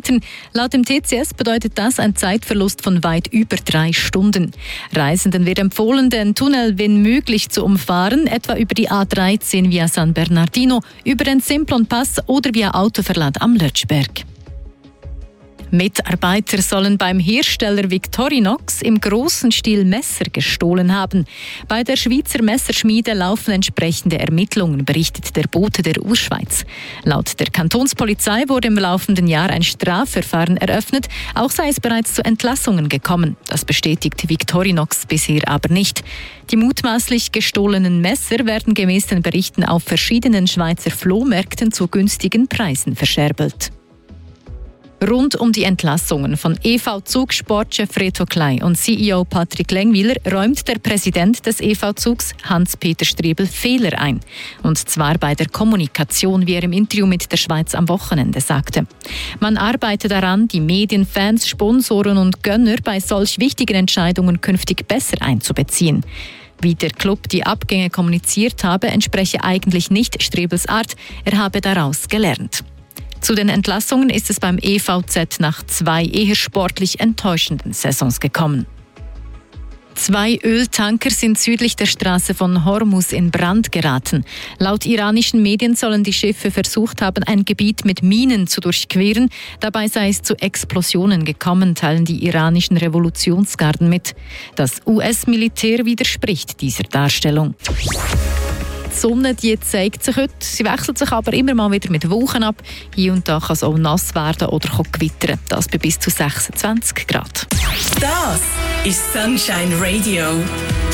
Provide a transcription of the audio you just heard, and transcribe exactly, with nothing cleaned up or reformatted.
Metern. Laut dem T C S bedeutet das ein Zeitverlust von weit über drei Stunden. Reisenden wird empfohlen, den Tunnel wenn möglich zu umfahren, etwa über die A dreizehn via San Bernardino, über den Simplon-Pass oder via Autoverlad am Lötschberg. Mitarbeiter sollen beim Hersteller Victorinox im großen Stil Messer gestohlen haben. Bei der Schweizer Messerschmiede laufen entsprechende Ermittlungen, berichtet der Bote der Urschweiz. Laut der Kantonspolizei wurde im laufenden Jahr ein Strafverfahren eröffnet, auch sei es bereits zu Entlassungen gekommen. Das bestätigt Victorinox bisher aber nicht. Die mutmaßlich gestohlenen Messer werden gemäß den Berichten auf verschiedenen Schweizer Flohmärkten zu günstigen Preisen verscherbelt. Rund um die Entlassungen von E V-Zug-Sportchef Reto Kley und C E O Patrick Lengwiler räumt der Präsident des E V-Zugs Hans-Peter Strebel Fehler ein. Und zwar bei der Kommunikation, wie er im Interview mit der Schweiz am Wochenende sagte. Man arbeite daran, die Medien, Fans, Sponsoren und Gönner bei solch wichtigen Entscheidungen künftig besser einzubeziehen. Wie der Club die Abgänge kommuniziert habe, entspreche eigentlich nicht Strebels Art. Er habe daraus gelernt. Zu den Entlassungen ist es beim E V Z nach zwei eher sportlich enttäuschenden Saisons gekommen. Zwei Öltanker sind südlich der Straße von Hormuz in Brand geraten. Laut iranischen Medien sollen die Schiffe versucht haben, ein Gebiet mit Minen zu durchqueren. Dabei sei es zu Explosionen gekommen, teilen die iranischen Revolutionsgarden mit. Das U S-Militär widerspricht dieser Darstellung. Die Sonne die zeigt sich heute. Sie wechselt sich aber immer mal wieder mit Wolken ab. Hier und da kann es auch nass werden oder gewittern. Das bei bis zu sechsundzwanzig Grad. Das ist Sunshine Radio.